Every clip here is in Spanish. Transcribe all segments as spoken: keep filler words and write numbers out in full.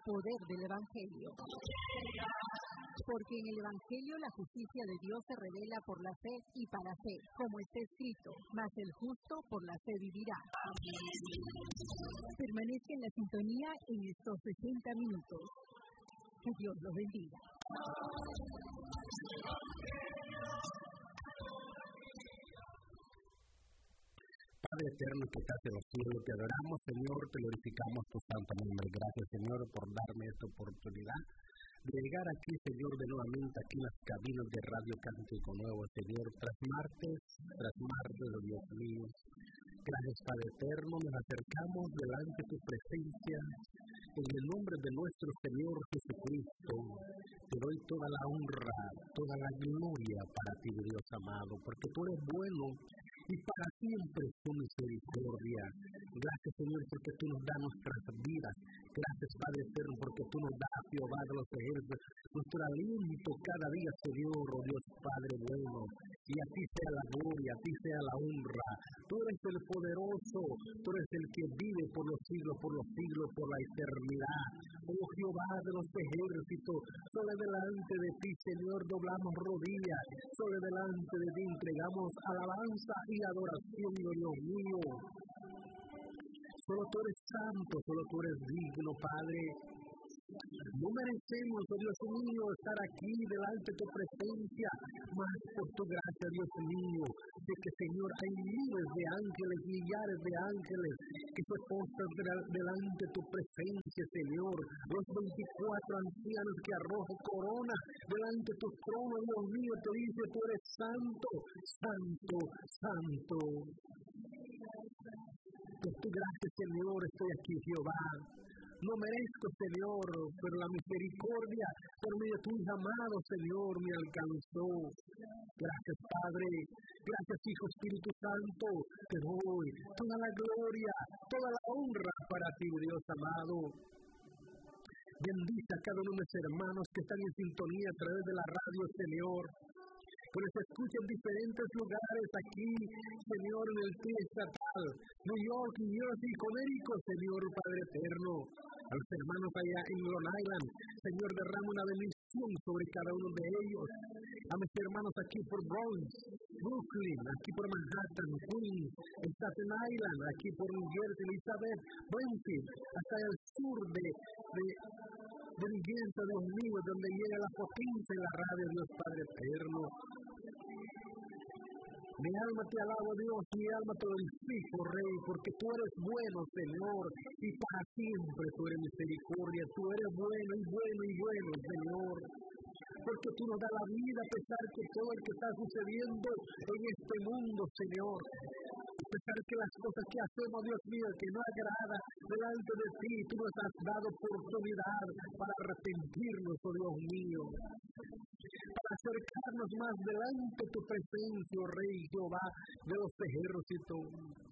poder del Evangelio. Porque en el Evangelio la justicia de Dios se revela por la fe y para fe, como está escrito, mas el justo por la fe vivirá. Permanezca en la sintonía en estos sesenta minutos. Que Dios los bendiga. Padre eterno que estás en los cielos, te adoramos, Señor, te glorificamos tu santo nombre. Gracias, Señor, por darme esta oportunidad de llegar aquí, Señor, de nuevamente aquí en las cabinas de Radio Cántico Nuevo, Señor, tras martes, tras martes, Dios mío. Gracias, Padre eterno, nos acercamos delante de tu presencia, en el nombre de nuestro Señor Jesucristo. Te doy toda la honra, toda la gloria para ti, Dios amado, porque tú eres bueno y para siempre tu misericordia. Gracias, Señor, porque tú nos das nuestras vidas. Gracias, Padre eterno, porque tú nos das, Jehová de los ejércitos, nuestro aliento cada día, Señor, oh Dios Padre bueno. Y a ti sea la gloria, a ti sea la honra. Tú eres el poderoso, tú eres el que vive por los siglos, por los siglos, por la eternidad. Oh Jehová de los ejércitos, solo delante de ti, Señor, doblamos rodillas. Solo delante de ti entregamos alabanza y adoración, Dios mío. Solo tú eres santo, solo tú eres digno, Padre. No merecemos, oh Dios mío, estar aquí delante de tu presencia, mas por tu gracia, Dios mío, de que, Señor, hay miles de ángeles, millares de ángeles que se postran delante de tu presencia, Señor. Los veinticuatro ancianos que arrojan corona delante de tu trono, Dios mío, te dice, tú eres santo, santo, santo. Por tu gracia, Señor, estoy aquí, Jehová. No merezco, Señor, pero la misericordia por medio de tu Hijo amado, Señor, me alcanzó. Gracias, Padre. Gracias, Hijo, Espíritu Santo. Te doy toda la gloria, toda la honra para ti, Dios amado. Bendice a cada uno de mis hermanos que están en sintonía a través de la radio, Señor. Que nos escuchen en diferentes lugares aquí, Señor, en el T estatal, New York, New Jersey, Connecticut, Señor, Padre eterno. A los hermanos allá en Long Island, Señor, derrama una bendición sobre cada uno de ellos. A mis hermanos aquí por Bronx, Brooklyn, aquí por Manhattan, Queens, en Staten Island, aquí por New Jersey, Elizabeth, Brentwood, hasta el sur de, de, de Vivienda, Dios mío, donde llega la potencia en la radio, Dios Padre eterno. Mi alma te alaba, Dios, mi alma te glorifico, Rey, porque tú eres bueno, Señor, y para siempre tú eres misericordia. Tú eres bueno y bueno y bueno, Señor. Porque tú nos das la vida a pesar de todo el que está sucediendo en este mundo, Señor. A pesar que las cosas que hacemos, Dios mío, que no agrada delante de ti, tú nos has dado oportunidad para arrepentirnos, oh Dios mío. Para acercarnos más delante de tu presencia, oh Rey Jehová de los ejércitos.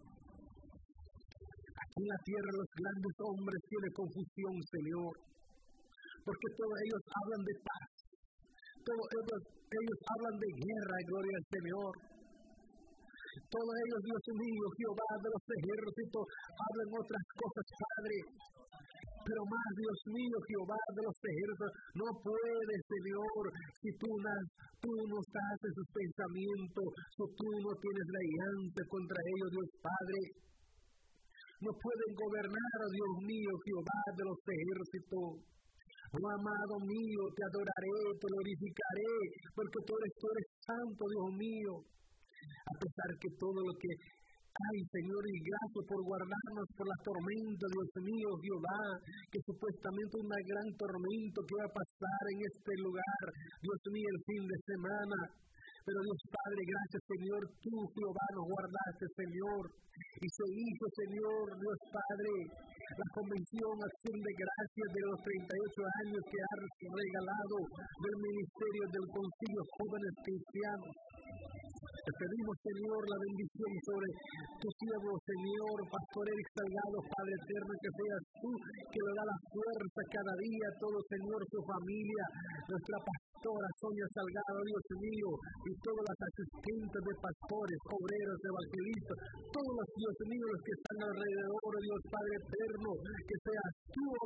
Aquí en la tierra los grandes hombres tienen confusión, Señor, porque todos ellos hablan de paz, todos ellos, ellos hablan de guerra, gloria al Señor. Todos ellos, Dios mío, Jehová de los ejércitos, hablan otras cosas, Padre. Pero más, Dios mío, Jehová de los ejércitos, no puede, Señor, si tú, tú no estás en sus pensamientos, si tú no tienes la alianza contra ellos, Dios Padre. No pueden gobernar, Dios mío, Jehová de los ejércitos. Oh, amado mío, te adoraré, te glorificaré, porque tú eres, tú eres santo, Dios mío. A pesar que todo lo que hay, Señor, y gracias por guardarnos por la tormenta, Dios mío, Jehová, que supuestamente es una gran tormenta que va a pasar en este lugar, Dios mío, el fin de semana. Pero Dios Padre, gracias, Señor, tú, Jehová, nos guardaste, Señor, y se hizo, Señor, Dios Padre, la convención, acción de gracias de los treinta y ocho años que has regalado del ministerio del Concilio Jóvenes Cristianos. Te pedimos, Señor, la bendición sobre tu siervo, Señor, Pastor Eric Salgado, Padre eterno, que seas tú que le da la fuerza cada día a todo, Señor, su familia, nuestra pastora Sonia Salgado, Dios mío, y todas las asistentes de pastores, obreros, evangelistas, todos los, Dios mío, los que están alrededor, Dios Padre eterno, que seas tú, oh mi Rey,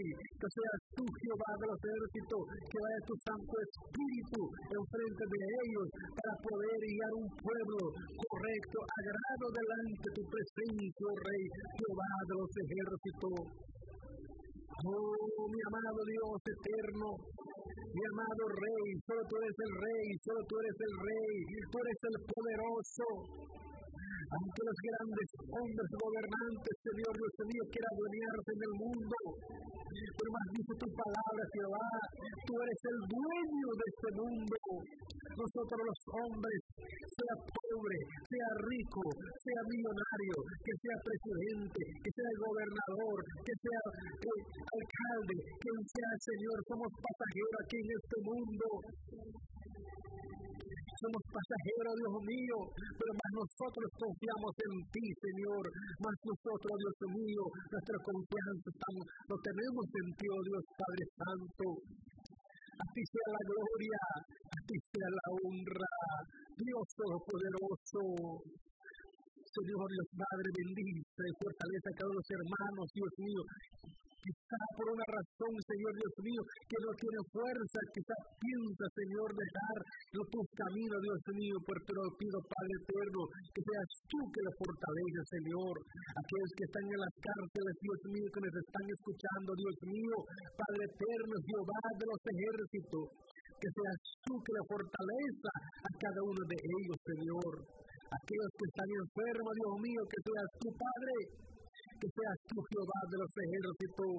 Rey, que seas tú, Jehová de los ejércitos, que vaya tu Santo Espíritu enfrente de ellos para poder guiar un pueblo correcto, agrado delante de tu presencia, oh Rey, Jehová de los ejércitos. Oh, mi amado Dios eterno, mi amado Rey, solo tú eres el Rey, solo tú eres el Rey, tú eres el poderoso. Aunque los grandes hombres gobernantes, Señor Dios mío, quieran adueñarse en el mundo, pero más dice tu palabra, Jehová, tú eres el dueño de este mundo. Nosotros los hombres, sea pobre, sea rico, sea millonario, que sea presidente, que sea gobernador, que sea eh, alcalde, quien sea, Señor, somos pasajeros aquí en este mundo. Somos pasajeros, Dios mío, pero más nosotros confiamos en ti, Señor. Más nosotros, Dios mío, nuestra confianza estamos, lo tenemos en ti, oh Dios Padre Santo. A ti sea la gloria, a ti sea la honra, Dios Todopoderoso. Señor Dios Padre, bendice y fortalece a cada uno de los hermanos, Dios mío. Quizá por una razón, Señor Dios mío, que no tiene fuerza, quizá piensa, Señor, dejar tus caminos, Dios mío, pero pido, Padre eterno, que seas tú que lo fortalezca, Señor. Aquellos que están en las cárceles, Dios mío, que nos están escuchando, Dios mío, Padre eterno, Jehová de los ejércitos, que seas tú que lo fortaleza a cada uno de ellos, Señor. Aquellos que están enfermos, Dios mío, que seas tu Padre, que seas tú, Jehová de los ejércitos,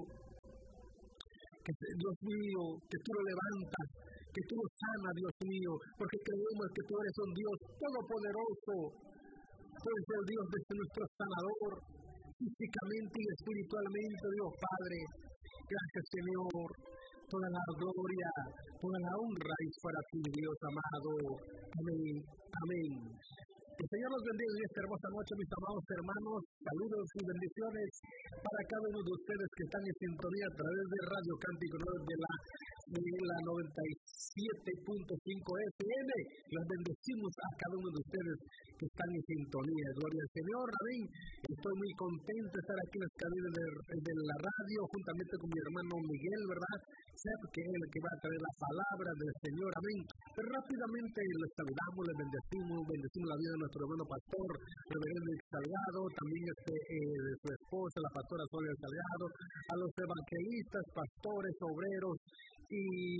que Dios mío, que tú lo levantas, que tú lo sanas, Dios mío, porque creemos que tú eres un Dios todopoderoso, tú eres el Dios de nuestro sanador, físicamente y espiritualmente, Dios Padre. Gracias, Señor, toda la gloria, toda la honra es para ti, Dios amado. Amén, amén. El Señor los bendiga en esta hermosa noche, mis amados hermanos. Saludos y bendiciones para cada uno de ustedes que están en sintonía a través de Radio Cántico de la, de la noventa y siete punto cinco F M. Los bendecimos a cada uno de ustedes que están en sintonía. Gloria al Señor, amén. Estoy muy contento de estar aquí en las cabinas de, de la radio, juntamente con mi hermano Miguel, ¿verdad? Sé que es el que va a traer la palabra del Señor, amén. Pero rápidamente les saludamos, les bendecimos, bendecimos la vida de nuestro hermano pastor, reverendo Salgado, también este, eh, de su esposa, la pastora Sonia Salgado, a los evangelistas, pastores, obreros y,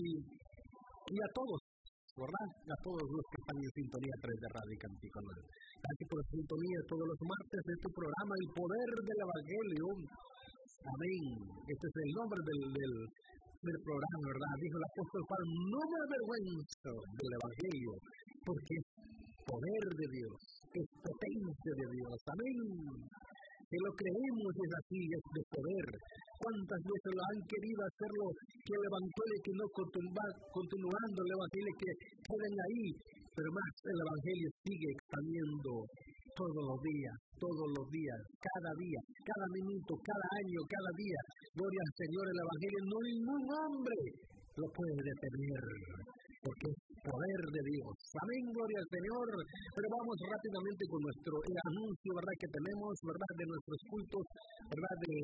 y a todos, ¿verdad? A todos los que están en sintonía a través de Radio Cántico. Gracias por la sintonía todos los martes de este programa, El Poder del Evangelio. Amén. Este es el nombre del, del, del programa, ¿verdad? Dijo el apóstol Pablo, no me avergüenzo del Evangelio, porque es poder de Dios, es potencia de Dios. Amén. Que lo creemos es así, es de poder. ¿Cuántas veces lo han querido hacerlo? Que el Evangelio, que no continúa, continuando el Evangelio, que queden ahí. Pero más, el Evangelio sigue expandiendo todos los días, todos los días, cada día, cada minuto, cada año, cada día. Gloria al Señor, el Evangelio, no ningún hombre lo puede detener, porque es poder de Dios. Amén, gloria al Señor. Pero vamos rápidamente con nuestro el anuncio, ¿verdad? Que tenemos, ¿verdad? De nuestros cultos, ¿verdad? De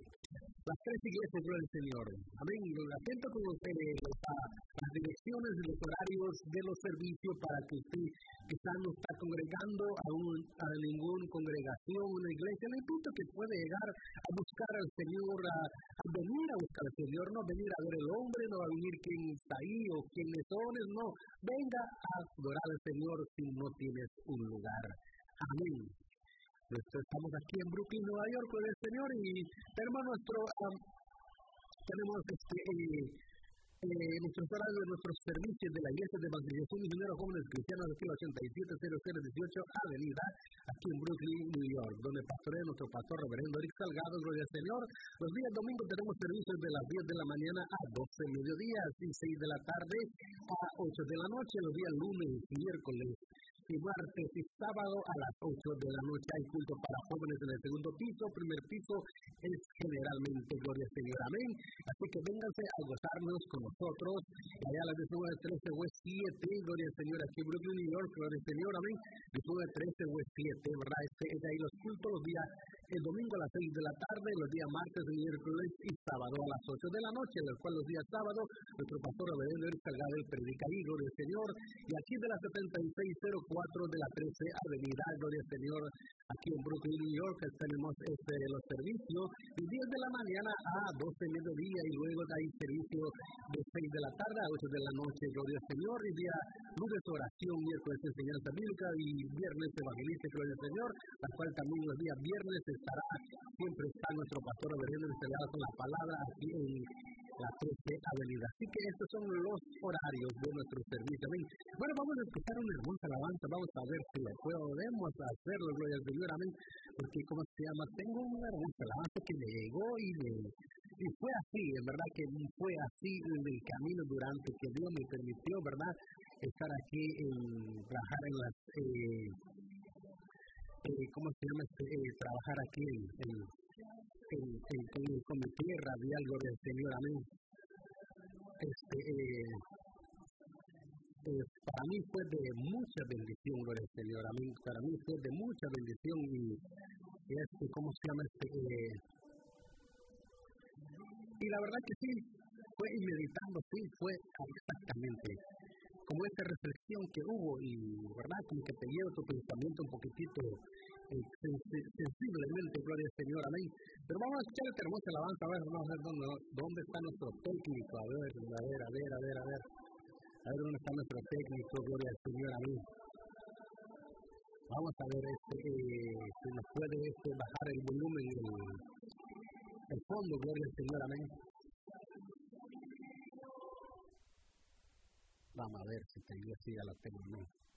las tres iglesias, gloria al Señor. Amén. Atento con ustedes a las direcciones y los horarios de los servicios para que usted quizá no está congregando a, un, a ninguna congregación, una iglesia. Le invito que puede llegar a buscar al Señor, a, a venir a buscar al Señor, no venir a ver el hombre, no a venir quién está ahí o quiénes son, no. Venga a adorar al Señor si no tienes un lugar. Amén. Estamos aquí en Brooklyn, Nueva York, con el Señor, y tenemos nuestro, um, tenemos este, eh, eh, nuestros horarios de nuestros servicios de la Iglesia de Evangelización Misionero Jóvenes Cristianos, aquí en la ochenta y siete cero cero dieciocho Avenida, aquí en Brooklyn, New York, donde pastorea nuestro pastor reverendo Eric Salgado, gloria al Señor. Los días domingos tenemos servicios de las diez de la mañana a doce del mediodía, y seis de la tarde a ocho de la noche. Los días lunes y miércoles y martes y sábado a las ocho de la noche hay culto para jóvenes en el segundo piso. Primer piso es generalmente, gloria al Señor, amén. Así que vénganse a gozarnos con nosotros. Allá a las diecinueve trece West siete, gloria al Señor, aquí en Brooklyn, New York, gloria al Señor, amén. diecinueve trece West siete, ¿verdad? Este es ahí los cultos los días el domingo a las seis de la tarde, los días martes, miércoles y sábado a las ocho de la noche, en el cual los días sábado, nuestro pastor reverendo Eric Salgado predica ahí, gloria al Señor, y aquí de la setenta y seis cero cuatro de la trece Avenida, gloria al Señor, aquí en Brooklyn, New York, tenemos este, los servicios, de diez de la mañana a doce de mediodía, y luego hay servicio de seis de la tarde a ocho de la noche, gloria al Señor, y día lunes oración, miércoles enseñanza bíblica, y viernes evangelista, gloria al Señor, la cual también los días viernes estará, siempre está nuestro pastor reverendo Salgado con la palabra aquí en la trece Avenida. Así que estos son los horarios de nuestro servicio. Amén. Bueno, vamos a escuchar una hermosa alabanza, vamos a ver si lo podemos hacerlo, gloria al Señor, amén, porque como se llama, tengo una hermosa alabanza que me llegó y me, y fue así, en verdad que fue así en el camino durante que Dios me permitió, verdad, estar aquí en, trabajar en las, eh, eh, ¿cómo se llama? Eh, trabajar aquí en, en En, en, en el comité radial, gloria al Señor, amén. Este, eh, eh, para mí fue de mucha bendición, gloria al Señor, amén. Para mí fue de mucha bendición y, y este, ¿cómo se llama? Este, eh, y la verdad que sí, fue y meditando, sí, fue exactamente como esa reflexión que hubo y, ¿verdad? Como que te lleva tu pensamiento un poquitito sensiblemente, gloria al Señor, amén. Pero vamos a escuchar esta hermosa alabanza, a ver, vamos a ver dónde, dónde está nuestro técnico, a ver, a ver, a ver, a ver, a ver, a ver dónde está nuestro técnico, gloria al Señor, amén. Vamos a ver este, eh, si nos puede este, bajar el volumen, el, el fondo, gloria al Señor, amén. Vamos a ver si tengo, si ya la tengo, amén.